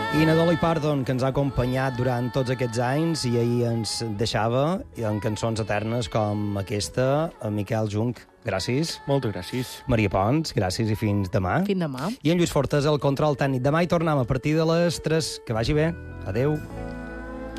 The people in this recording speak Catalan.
I na Dolly Parton, que ens ha acompanyat durant tots aquests anys i ahir ens deixava en cançons eternes com aquesta, a Miquel Junc. Gràcies. Moltes gràcies. Maria Pons, gràcies i fins demà. Fins demà. I en Lluís Fortes, el control tècnic. Demà hi tornem a partir de les 3. Que vagi bé. Adéu.